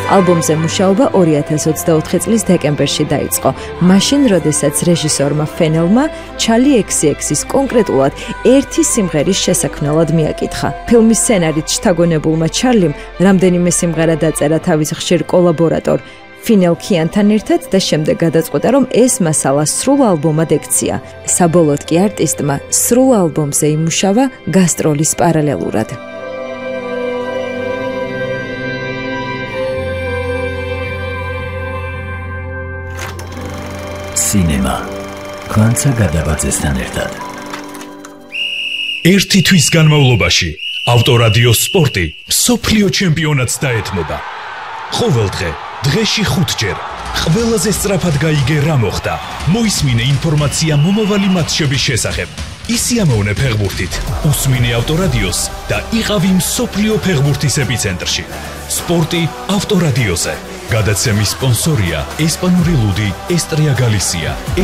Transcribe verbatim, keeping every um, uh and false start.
ალბომზე მუშაობა ორი ათას ოცდაოთხი წლის დეკემბერში დაიწყო. მაშინ, როდესაც რეჟისორმა ფენელმა ჩალი ექვსი ექვსის კონკრეტულად ერთი სიმღერის შესაქმნელად მიაკითხა. ფილმის სცენარით შთაგონებულმა ჩარლიმ რამდენიმე სიმღერა დაწერა თავის ხშირ კოლაბორატორ ფინელ ქიანთან ერთად და შემდეგ გადაწყვეტა, რომ ეს მასალა სრულ ალბომად ექცია. საბოლოოდ კი არტისტმა სრულ ალბომზე იმუშავა გასტროლის პარალელურად. სინემა კვანცა გადაბაძესთან ერთად. ერთი თვის განმავლობაში ავტორადიო სპორტი მსოფლიო ჩემპიონატს დაეთმობა. ყოველდღე დღეში ხუთჯერ ყველაზე სწრაფად გაიგე რა მოხდა. მოისმინე ინფორმაცია მომავალი მატჩების შესახებ. ისიამოვნე ფეხბურთით, უსმინე ავტორადიოს და იყავი მსოფლიო ფეხბურთის ეპიცენტრში. სპორტი ავტორადიოზე. გადაცემის სპონსორია ესპანური ლუდი ესტრია გალისია.